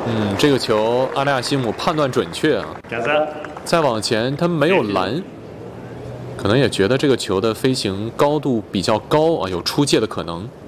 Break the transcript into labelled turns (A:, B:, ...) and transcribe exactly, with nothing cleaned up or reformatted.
A: 嗯，这个球阿里亚西姆判断准确啊。
B: 两三。
A: 再往前他没有拦，可能也觉得这个球的飞行高度比较高啊，有出界的可能。